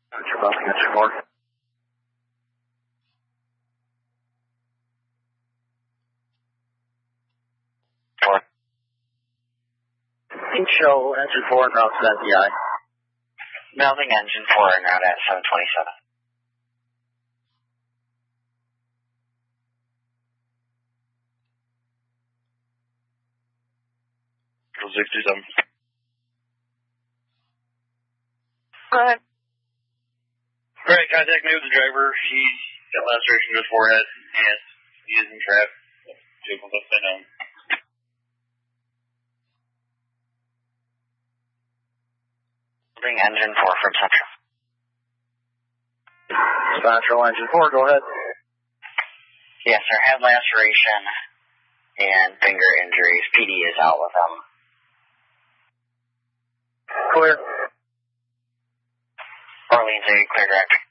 You're bumping engine 4. Show engine 4 and route 7 DI. Melding engine 4 and route at 727. 67. Go ahead. Alright, contact me with the driver. He's got laceration to his forehead and he is in trap. Vehicle upside down. Melding engine 4 from Central. Central engine 4, go ahead. Yes, sir. Head laceration and finger injuries. PD is out with them. Clear. Orleans 8, clear direct.